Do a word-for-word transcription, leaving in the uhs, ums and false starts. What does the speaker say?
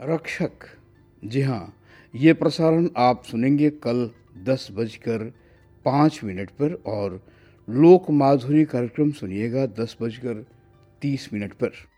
रक्षक। जी हाँ, ये प्रसारण आप सुनेंगे कल दस बजकर पाँच मिनट पर और लोक माधुरी कार्यक्रम सुनिएगा दस बजकर तीस मिनट पर।